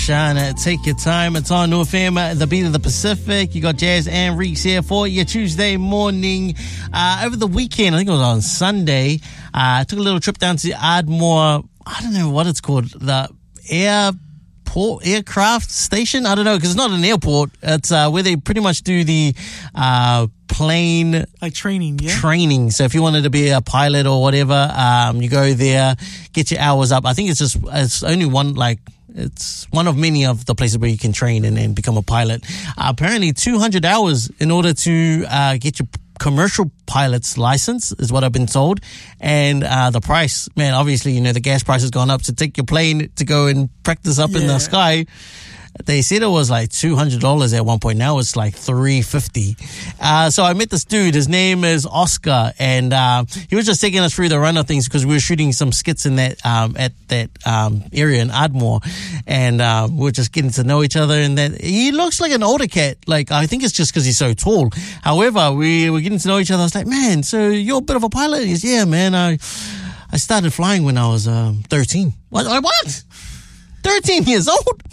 Oceana, Take Your Time. It's on New FM, the beat of the Pacific. You got Jazz and Reeks here for your Tuesday morning. Over the weekend, I think it was on Sunday, I took a little trip down to Ardmore. I don't know what it's called. The aircraft station? I don't know, because it's not an airport. It's where they pretty much do the plane... Like training, yeah? Training. So if you wanted to be a pilot or whatever, you go there, get your hours up. I think it's only one, it's one of many of the places where you can train and then become a pilot. Apparently 200 hours in order to get your commercial pilot's license is what I've been told. And the price, man, obviously, the gas price has gone up to take your plane to go and practice up in the sky. They said it was like $200 at one point. Now it's like $350. So I met this dude. His name is Oscar, and he was just taking us through the run of things because we were shooting some skits in that at that area in Ardmore, and we were just getting to know each other. And that he looks like an older cat. I think it's just because he's so tall. However, we were getting to know each other. I was like, man, so you're a bit of a pilot? He goes, yeah, man. I started flying when I was 13. What? 13 years old?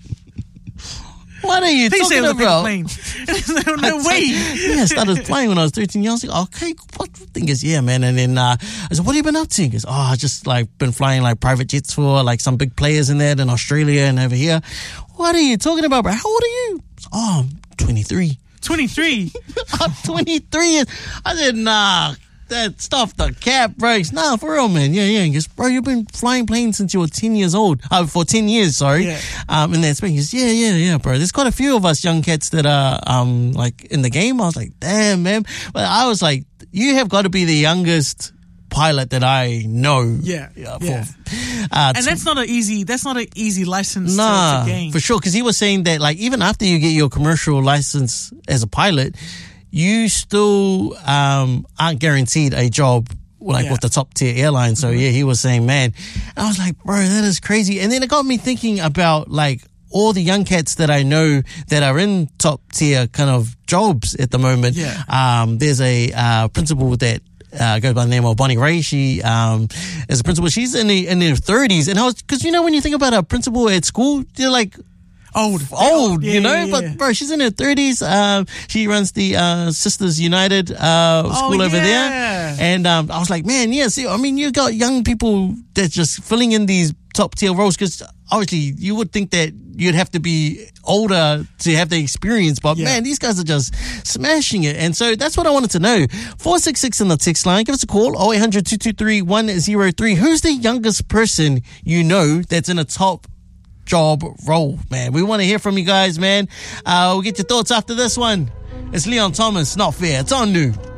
What are you talking about? Plane. No way. Yeah, I started flying when I was 13 years old. I was like, okay, what thing is, yeah, man. And then I said, what have you been up to? He goes, I just been flying private jets for some big players in there in Australia and over here. What are you talking about, bro? How old are you? I'm 23. 23? I'm 23. I said, nah. That stuff, the cap breaks. Nah, for real, man. Yeah. He goes, bro, you've been flying planes since you were 10 years old. For 10 years, sorry. Yeah. In that space. He goes, yeah, bro. There's quite a few of us young cats that are, in the game. I was like, damn, man. But I was like, you have got to be the youngest pilot that I know. Yeah. And that's not an easy license to gain. For sure. Because he was saying that, even after you get your commercial license as a pilot, you still aren't guaranteed a job with the top tier airline. So he was saying, man, I was like, bro, that is crazy. And then it got me thinking about all the young cats that I know that are in top tier kind of jobs at the moment. Yeah. There's a principal that goes by the name of Bonnie Ray. She is a principal. She's in her 30s, and because when you think about a principal at school, they're like old, but bro, she's in her 30s. She runs the Sisters United school over there, and I was like, man, you got young people that's just filling in these top tier roles, because obviously you would think that you'd have to be older to have the experience, but man, these guys are just smashing it. And so that's what I wanted to know. 466 in the text line. Give us a call, 0800 223 103. Who's the youngest person you know that's in a top job role, man? We want to hear from you guys, man. We'll get your thoughts after this one. It's Leon Thomas, Not Fair. It's on New.